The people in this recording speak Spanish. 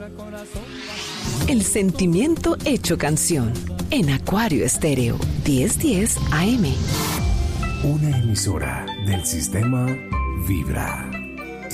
El sentimiento hecho canción en Acuario Estéreo 1010 AM. Una emisora del sistema Vibra.